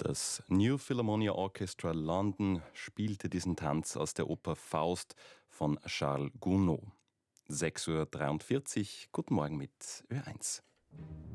Das New Philharmonia Orchestra London spielte diesen Tanz aus der Oper Faust von Charles Gounod. 6:43 Uhr, guten Morgen mit Ö1.